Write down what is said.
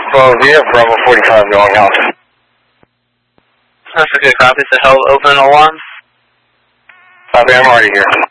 Well, we have Bravo 45 going out. That's a good copy. So held open alarm. Copy, I'm already here.